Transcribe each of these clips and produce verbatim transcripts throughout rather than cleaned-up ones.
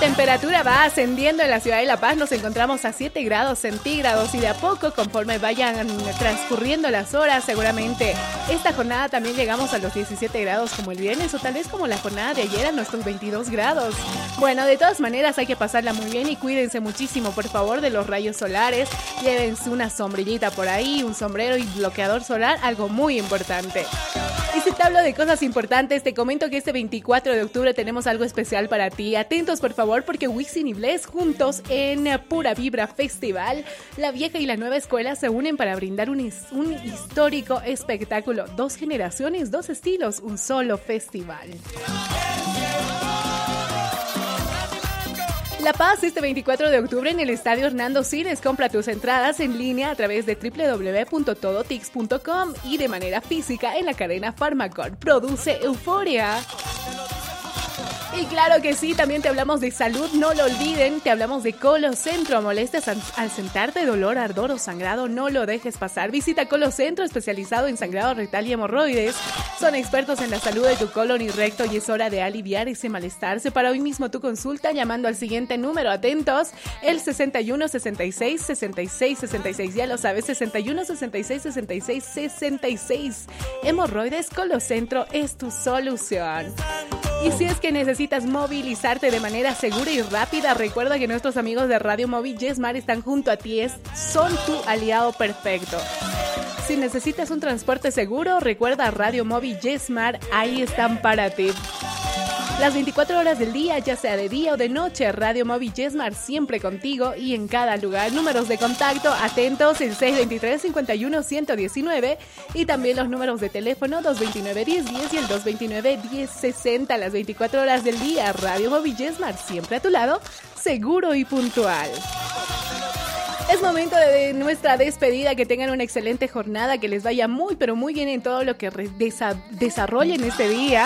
temperatura va ascendiendo en la ciudad de La Paz. Nos encontramos a siete grados centígrados y de a poco, conforme vayan transcurriendo las horas, seguramente esta jornada también llegamos a los diecisiete grados como el viernes, o tal vez como la jornada de ayer a nuestros veintidós grados. Bueno, de todas maneras hay que pasarla muy bien y cuídense muchísimo, por favor, de los rayos solares. Llévense una sombrillita por ahí, un sombrero y bloqueador solar, algo muy importante. Y si te hablo de cosas importantes, te comento que este veinticuatro de octubre tenemos algo especial para ti. Atentos, por favor, porque Wisin y Bless juntos en Pura Vibra Festival, la vieja y la nueva escuela se unen para brindar un, un histórico espectáculo. Dos generaciones, dos estilos, un solo festival. La Paz este veinticuatro de octubre en el Estadio Hernando Siles. Compra tus entradas en línea a través de doble u doble u doble u punto todotix punto com y de manera física en la cadena Farmacor. Produce Euforia. Y claro que sí, también te hablamos de salud, no lo olviden, te hablamos de Colocentro. Molestias al, al sentarte, dolor, ardor o sangrado, no lo dejes pasar. Visita Colocentro, especializado en sangrado rectal y hemorroides. Son expertos en la salud de tu colon y recto y es hora de aliviar ese malestar. Separa hoy mismo tu consulta llamando al siguiente número, atentos, el sesenta y uno, sesenta y seis, sesenta y seis, sesenta y seis, ya lo sabes, sesenta y uno, sesenta y seis, sesenta y seis, sesenta y seis. Hemorroides, Colocentro es tu solución. Y si es que necesitas movilizarte de manera segura y rápida, recuerda que nuestros amigos de Radio Móvil Yesmar están junto a ti, es, son tu aliado perfecto. Si necesitas un transporte seguro, recuerda Radio Móvil Yesmar, ahí están para ti. Las veinticuatro horas del día, ya sea de día o de noche, Radio Móvil Yesmar siempre contigo y en cada lugar. Números de contacto, atentos, el seis veintitrés, cincuenta y uno, ciento diecinueve y también los números de teléfono dos veintinueve, diez diez y el dos veintinueve, diez sesenta. Las veinticuatro horas del día, Radio Móvil Yesmar siempre a tu lado, seguro y puntual. Es momento de nuestra despedida, que tengan una excelente jornada, que les vaya muy pero muy bien en todo lo que desa- desarrollen este día.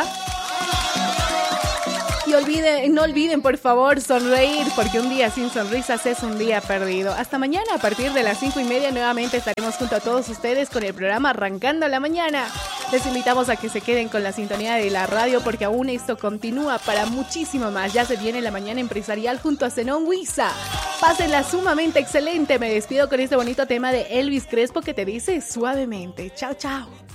Y olviden, no olviden, por favor, sonreír, porque un día sin sonrisas es un día perdido. Hasta mañana, a partir de las cinco y media, nuevamente estaremos junto a todos ustedes con el programa Arrancando la Mañana. Les invitamos a que se queden con la sintonía de la radio, porque aún esto continúa para muchísimo más. Ya se viene la mañana empresarial junto a Zenón Huiza. Pásenla sumamente excelente. Me despido con este bonito tema de Elvis Crespo que te dice suavemente. Chao, chao.